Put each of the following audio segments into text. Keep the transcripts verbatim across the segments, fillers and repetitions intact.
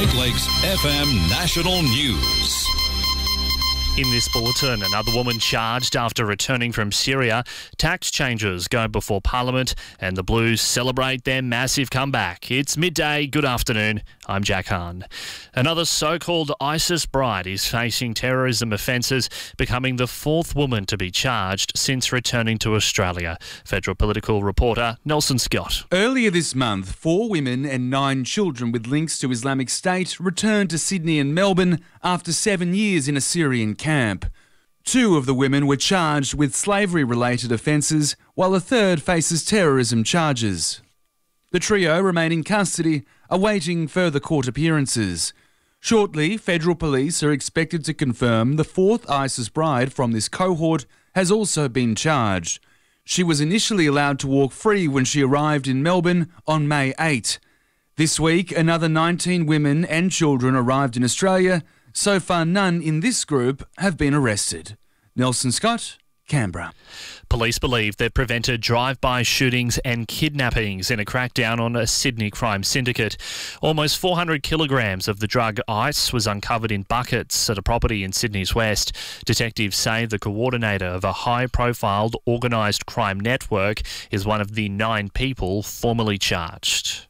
Great Lakes F M National News. In this bulletin, another woman charged after returning from Syria. Tax changes go before Parliament and the Blues celebrate their massive comeback. It's midday. Good afternoon. I'm Jack Hahn. Another so-called ISIS bride is facing terrorism offences, becoming the fourth woman to be charged since returning to Australia. Federal political reporter Nelson Scott. Earlier this month, four women and nine children with links to Islamic State returned to Sydney and Melbourne after seven years in a Syrian camp. Two of the women were charged with slavery-related offences, while a third faces terrorism charges. The trio remain in custody, awaiting further court appearances. Shortly, federal police are expected to confirm the fourth ISIS bride from this cohort has also been charged. She was initially allowed to walk free when she arrived in Melbourne on May eighth. This week, another nineteen women and children arrived in Australia. So far, none in this group have been arrested. Nelson Scott, Canberra. Police believe they've prevented drive-by shootings and kidnappings in a crackdown on a Sydney crime syndicate. Almost four hundred kilograms of the drug ice was uncovered in buckets at a property in Sydney's west. Detectives say the coordinator of a high-profile organised crime network is one of the nine people formally charged.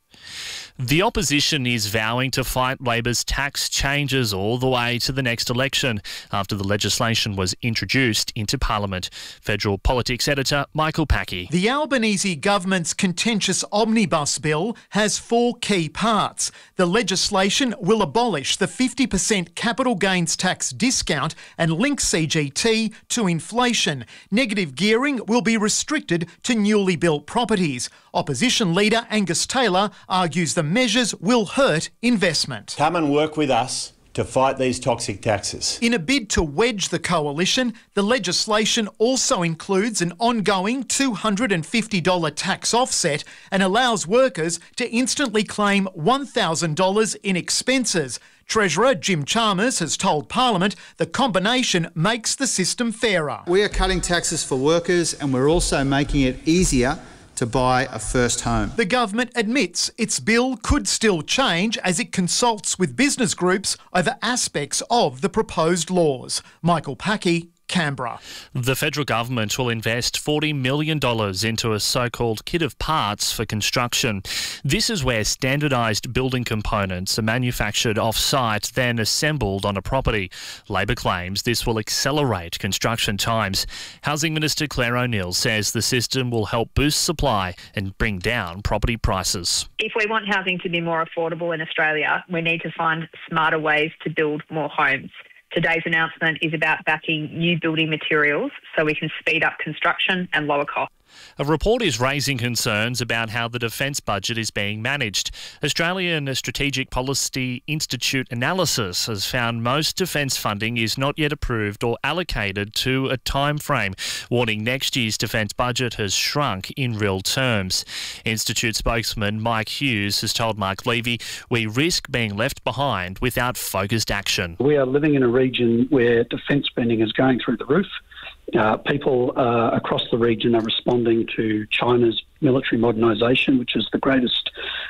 The opposition is vowing to fight Labor's tax changes all the way to the next election after the legislation was introduced into Parliament. Federal Politics editor Michael Packey. The Albanese government's contentious omnibus bill has four key parts. The legislation will abolish the fifty percent capital gains tax discount and link C G T to inflation. Negative gearing will be restricted to newly built properties. Opposition leader Angus Taylor argues the measures will hurt investment. Come and work with us to fight these toxic taxes. In a bid to wedge the coalition, the legislation also includes an ongoing two hundred fifty dollars tax offset and allows workers to instantly claim one thousand dollars in expenses. Treasurer Jim Chalmers has told Parliament the combination makes the system fairer. We are cutting taxes for workers and we're also making it easier to buy a first home. The government admits its bill could still change as it consults with business groups over aspects of the proposed laws. Michael Packey, Canberra. The federal government will invest forty million dollars into a so-called kit of parts for construction. This is where standardised building components are manufactured off-site, then assembled on a property. Labor claims this will accelerate construction times. Housing Minister Claire O'Neil says the system will help boost supply and bring down property prices. If we want housing to be more affordable in Australia, we need to find smarter ways to build more homes. Today's announcement is about backing new building materials so we can speed up construction and lower costs. A report is raising concerns about how the defence budget is being managed. Australian Strategic Policy Institute analysis has found most defence funding is not yet approved or allocated to a time frame, warning next year's defence budget has shrunk in real terms. Institute spokesman Mike Hughes has told Mark Levy, we risk being left behind without focused action. We are living in a region where defence spending is going through the roof. Uh, people uh, across the region are responding to China's military modernisation, which is the greatest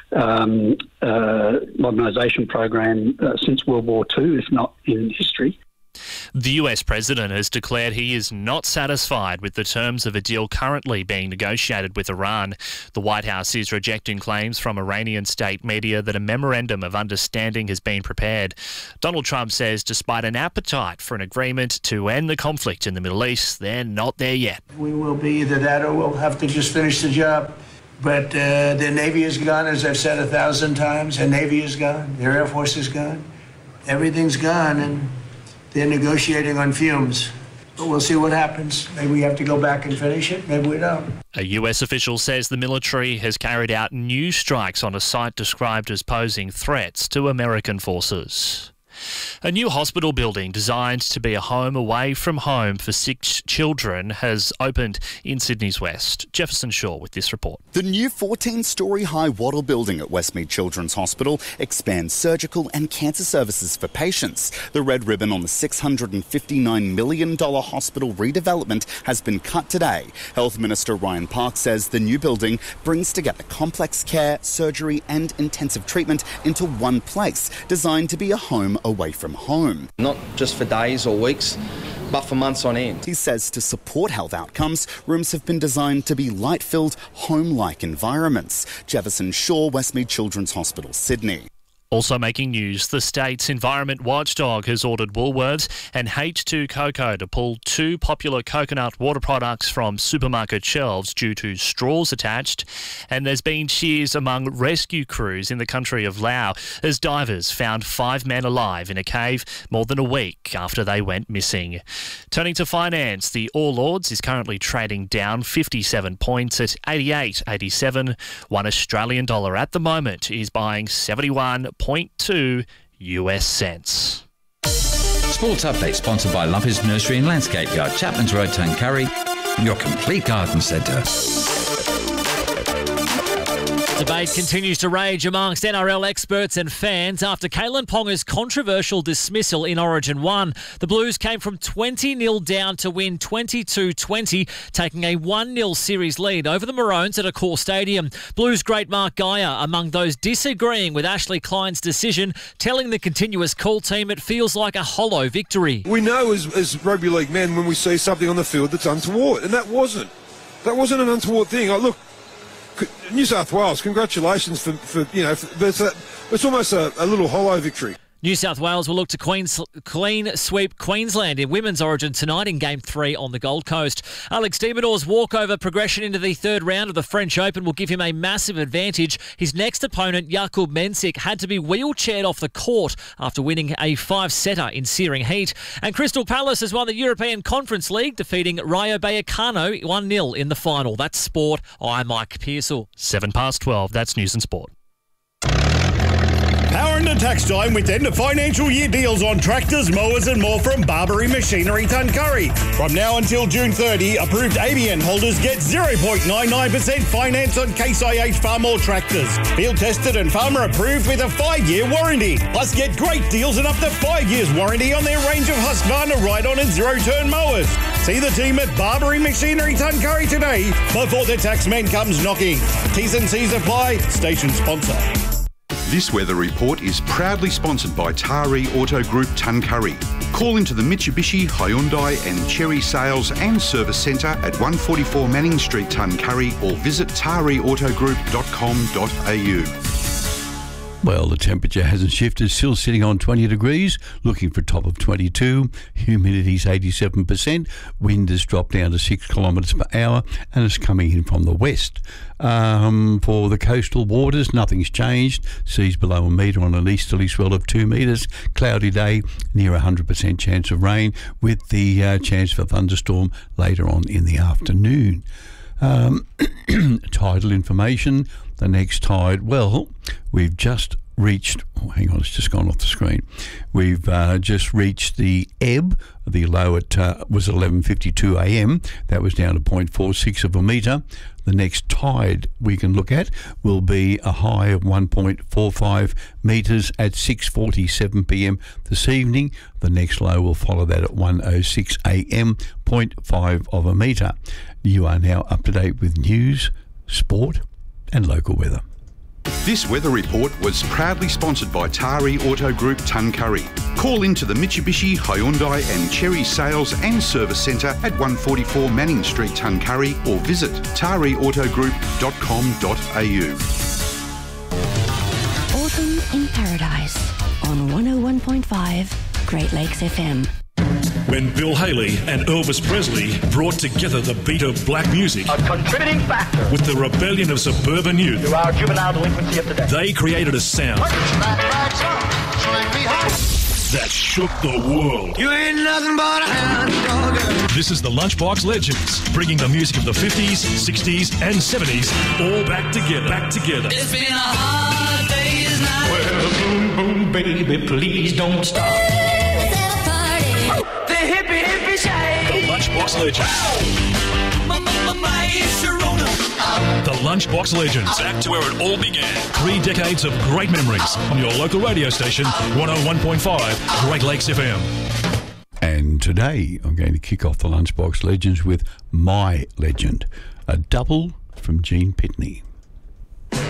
um, uh, modernisation program uh, since World War Two, if not in history. The U S president has declared he is not satisfied with the terms of a deal currently being negotiated with Iran. The White House is rejecting claims from Iranian state media that a memorandum of understanding has been prepared. Donald Trump says despite an appetite for an agreement to end the conflict in the Middle East, they're not there yet. We will be either that or we'll have to just finish the job. But uh, their Navy is gone, as I've said a thousand times. Their Navy is gone. Their Air Force is gone. Everything's gone, and they're negotiating on fumes. But we'll see what happens. Maybe we have to go back and finish it. Maybe we don't. A U S official says the military has carried out new strikes on a site described as posing threats to American forces. A new hospital building designed to be a home away from home for sick children has opened in Sydney's West. Jefferson Shaw with this report. The new fourteen-storey high Wattle building at Westmead Children's Hospital expands surgical and cancer services for patients. The red ribbon on the six hundred fifty-nine million dollars hospital redevelopment has been cut today. Health Minister Ryan Park says the new building brings together complex care, surgery and intensive treatment into one place, designed to be a home away from home. Not just for days or weeks, but for months on end. He says to support health outcomes, rooms have been designed to be light-filled, home-like environments. Jefferson Shaw, Westmead Children's Hospital, Sydney. Also making news, the state's environment watchdog has ordered Woolworths and H two Cocoa to pull two popular coconut water products from supermarket shelves due to straws attached. And there's been cheers among rescue crews in the country of Laos as divers found five men alive in a cave more than a week after they went missing. Turning to finance, the All Ords is currently trading down fifty-seven points at eighty-eight eighty-seven. One Australian dollar at the moment is buying seventy-one point two US cents. Sports Update sponsored by Lumpy's Nursery and Landscape Yard, Chapman's Road, Tuncurry, your complete garden centre. Debate continues to rage amongst N R L experts and fans after Kalen Ponga's controversial dismissal in Origin one. The Blues came from twenty nil down to win twenty-two twenty, taking a one nil series lead over the Maroons at Accor Stadium. Blues great Mark Geyer among those disagreeing with Ashley Klein's decision, telling the continuous call team it feels like a hollow victory. We know as, as rugby league men when we see something on the field that's untoward, and that wasn't. That wasn't an untoward thing. I look. New South Wales, congratulations for, for you know, for, it's, a, it's almost a, a little hollow victory. New South Wales will look to Queens, clean sweep Queensland in Women's Origin tonight in Game three on the Gold Coast. Alex de Minaur's walkover progression into the third round of the French Open will give him a massive advantage. His next opponent, Jakub Mensik, had to be wheelchaired off the court after winning a five-setter in searing heat. And Crystal Palace has won the European Conference League, defeating Rayo Vallecano one nil in the final. That's sport. I'm Mike Pearsall. Seven past twelve, that's News and Sport. Power into tax time with end of financial year deals on tractors, mowers and more from Barbary Machinery Tuncurry. From now until June thirtieth, approved A B N holders get zero point nine nine percent finance on Case I H Farmall tractors. Field tested and farmer approved with a five-year warranty. Plus get great deals and up to five years warranty on their range of Husqvarna ride-on and zero-turn mowers. See the team at Barbary Machinery Tuncurry today before the taxman comes knocking. T's and C's apply. Station sponsor. This weather report is proudly sponsored by Taree Auto Group Tuncurry. Call into the Mitsubishi, Hyundai and Chery Sales and Service Centre at one forty-four Manning Street, Tuncurry, or visit taree auto group dot com dot a u. Well, the temperature hasn't shifted, still sitting on twenty degrees, looking for a top of twenty-two. Humidity's eighty-seven percent. Wind has dropped down to six kilometres per hour and it's coming in from the west. Um, for the coastal waters, nothing's changed. Seas below a metre on an easterly swell of two metres. Cloudy day, near one hundred percent chance of rain, with the uh, chance for thunderstorm later on in the afternoon. Um, tidal information. The next tide, well, we've just reached, oh, hang on, it's just gone off the screen. We've uh, just reached the ebb. The low at uh, was eleven fifty-two a m. That was down to zero point four six of a metre. The next tide we can look at will be a high of one point four five metres at six forty-seven p m this evening. The next low will follow that at one oh six a m, zero point five of a metre. You are now up to date with news, sport and local weather. This weather report was proudly sponsored by Taree Auto Group Tuncurry. Call into the Mitsubishi, Hyundai and Chery Sales and Service Centre at one forty-four Manning Street, Tuncurry, or visit taree auto group dot com dot a u. Autumn in Paradise on one oh one point five Great Lakes F M. When Bill Haley and Elvis Presley brought together the beat of black music, a contributing factor, with the rebellion of suburban youth, to our juvenile delinquency of today, they created a sound that shook the world. You ain't nothing but a hound dog. This is the Lunchbox Legends, bringing the music of the fifties, sixties, and seventies all back together. Back together. It's been a hard day's night. Well, boom, boom, baby, please don't stop. The hippie hippie shake. The Lunchbox Legends. The Lunchbox Legends, back to where it all began. Three decades of great memories on your local radio station, one oh one point five Great Lakes F M. And today I'm going to kick off the Lunchbox Legends with My Legend, a double from Gene Pitney.